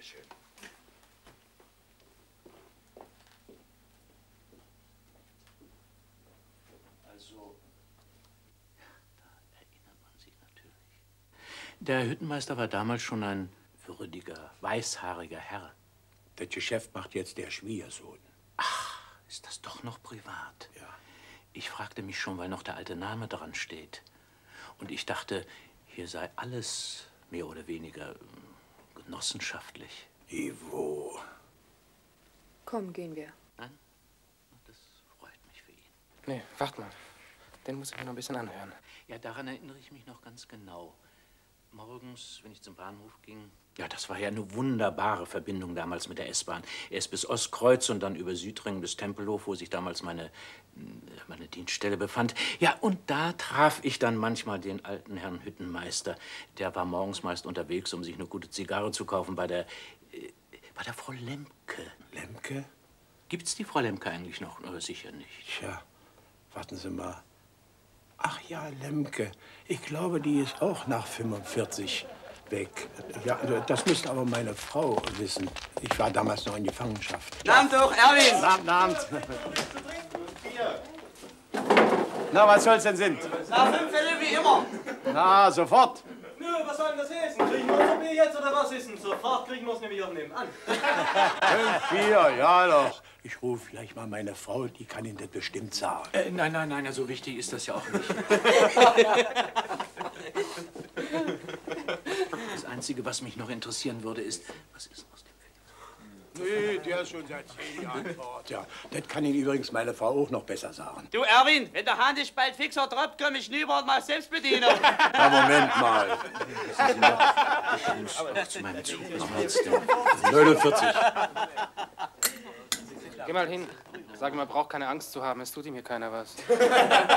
schön. Also, da erinnert man sich natürlich. Der Hüttenmeister war damals schon ein würdiger, weißhaariger Herr. Das Geschäft macht jetzt der Schwiegersohn. Ach, ist das doch noch privat? Ja. Ich fragte mich schon, weil noch der alte Name dran steht. Und ich dachte, hier sei alles mehr oder weniger genossenschaftlich. Ivo. Komm, gehen wir. Nein? Das freut mich für ihn. Nee, wart mal. Den muss ich mir noch ein bisschen anhören. Ja, daran erinnere ich mich noch ganz genau. Morgens, wenn ich zum Bahnhof ging, ja, das war ja eine wunderbare Verbindung damals mit der S-Bahn. Erst bis Ostkreuz und dann über Südring bis Tempelhof, wo sich damals meine Dienststelle befand. Ja, und da traf ich dann manchmal den alten Herrn Hüttenmeister. Der war morgens meist unterwegs, um sich eine gute Zigarre zu kaufen bei der Frau Lemke. Lemke? Gibt's die Frau Lemke eigentlich noch? Sicher nicht. Tja, warten Sie mal. Ach ja, Lemke. Ich glaube, die ist auch nach 45 weg. Ja, das müsste aber meine Frau wissen. Ich war damals noch in Gefangenschaft. Guten Abend doch, Erwin! Guten Abend. Na, was soll's denn sind? Na, 5 Fälle wie immer. Na, sofort. Nö, was soll denn das heißen? Kriegen wir unser Bier jetzt oder was ist denn? Sofort kriegen wir es nämlich auch nebenan. 5-4, ja doch. Ich rufe gleich mal meine Frau, die kann Ihnen das bestimmt sagen. Nein, so wichtig ist das ja auch nicht. Das Einzige, was mich noch interessieren würde, ist, was ist aus dem Film? Nee, der ist schon seit 10 Jahren fort. Ja, das kann Ihnen übrigens meine Frau auch noch besser sagen. Du, Erwin, wenn der Hahn dich bald fixer tropft, komm ich rüber und mach Selbstbedienung. Na, Moment mal. Ich muss auch zu meinem Zug. Was meinst du? 49. Geh mal hin. Sag ihm, er braucht keine Angst zu haben. Es tut ihm hier keiner was.